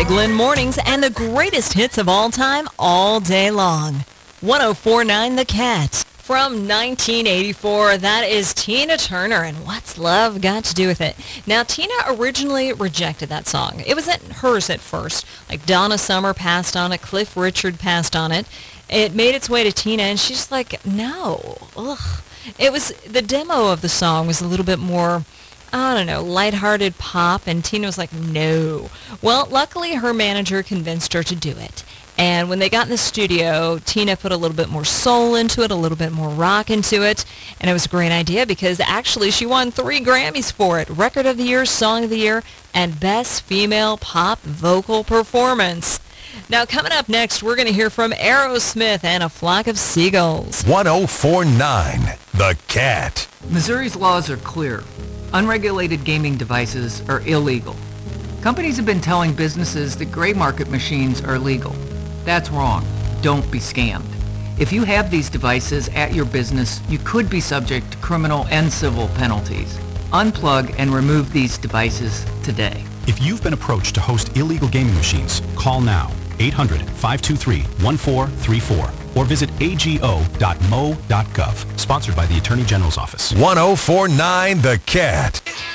Big Lynn Mornings and the greatest hits of all time all day long. 104.9 The Cat. From 1984, that is Tina Turner and What's Love Got to Do with It. Now, Tina originally rejected that song. It wasn't hers at first. Like Donna Summer passed on it, Cliff Richard passed on it. It made its way to Tina, and she's like, no, ugh. The demo of the song was a little bit more, I don't know, lighthearted pop, and Tina was like, no. Well, luckily her manager convinced her to do it. And when they got in the studio, Tina put a little bit more soul into it, a little bit more rock into it, and it was a great idea because actually she won 3 Grammys for it, Record of the Year, Song of the Year, and Best Female Pop Vocal Performance. Now, coming up next, we're going to hear from Aerosmith and A Flock of Seagulls. 104.9 The Cat. Missouri's laws are clear. Unregulated gaming devices are illegal. Companies have been telling businesses that gray market machines are legal. That's wrong. Don't be scammed. If you have these devices at your business, you could be subject to criminal and civil penalties. Unplug and remove these devices today. If you've been approached to host illegal gaming machines, call now. 800-523-1434 or visit ago.mo.gov. Sponsored by the Attorney General's Office. 104.9 The Cat.